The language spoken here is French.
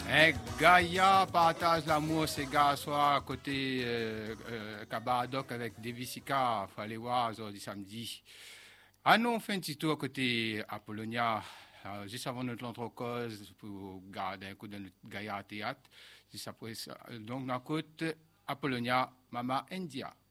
Gaïa partage l'amour, ces gars, soit à côté Cabadoc avec Devisika, il faut aller voir aujourd'hui samedi. Ah non, on fait un petit tour à côté Apollonia, juste avant notre entrecause pour garder un coup de notre Gaïa théâtre. Juste après ça. Donc, dans la côte Apollonia, Mama India.